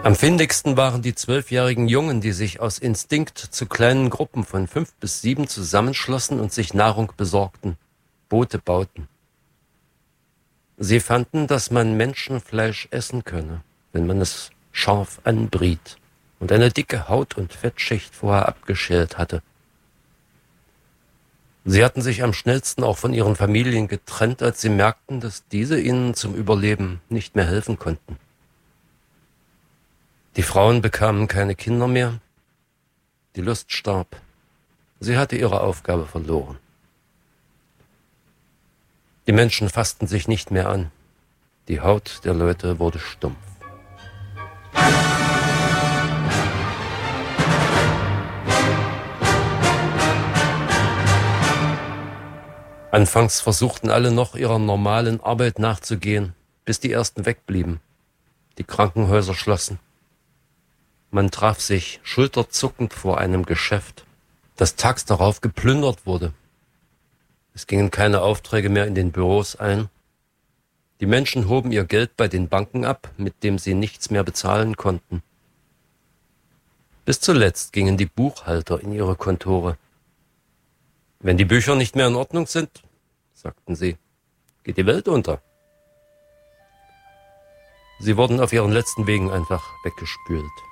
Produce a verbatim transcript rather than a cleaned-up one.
Am findigsten waren die zwölfjährigen Jungen, die sich aus Instinkt zu kleinen Gruppen von fünf bis sieben zusammenschlossen und sich Nahrung besorgten, Boote bauten. Sie fanden, dass man Menschenfleisch essen könne, wenn man es scharf anbriet und eine dicke Haut- und Fettschicht vorher abgeschält hatte. Sie hatten sich am schnellsten auch von ihren Familien getrennt, als sie merkten, dass diese ihnen zum Überleben nicht mehr helfen konnten. Die Frauen bekamen keine Kinder mehr, die Lust starb. Sie hatte ihre Aufgabe verloren. Die Menschen fassten sich nicht mehr an. Die Haut der Leute wurde stumpf. Anfangs versuchten alle noch ihrer normalen Arbeit nachzugehen, bis die ersten wegblieben. Die Krankenhäuser schlossen. Man traf sich schulterzuckend vor einem Geschäft, das tags darauf geplündert wurde. Es gingen keine Aufträge mehr in den Büros ein. Die Menschen hoben ihr Geld bei den Banken ab, mit dem sie nichts mehr bezahlen konnten. Bis zuletzt gingen die Buchhalter in ihre Kontore. Wenn die Bücher nicht mehr in Ordnung sind, sagten sie, geht die Welt unter. Sie wurden auf ihren letzten Wegen einfach weggespült.